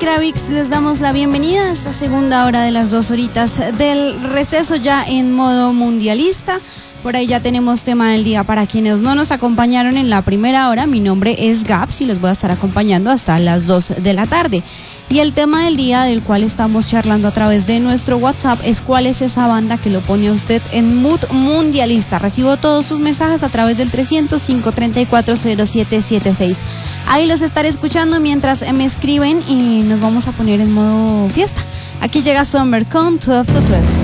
Kravitz les damos la bienvenida a esta segunda hora de las 2 horitas del receso ya en modo mundialista. Por ahí ya tenemos tema del día para quienes no nos acompañaron en la primera hora. Mi nombre es Gaps y los voy a estar acompañando hasta las 2 de la tarde. Y el tema del día del cual estamos charlando a través de nuestro WhatsApp es cuál es esa banda que lo pone a usted en mood mundialista. Recibo todos sus mensajes a través del 305-340776. Ahí los estaré escuchando mientras me escriben y nos vamos a poner en modo fiesta. Aquí llega Summer con 12 to 12.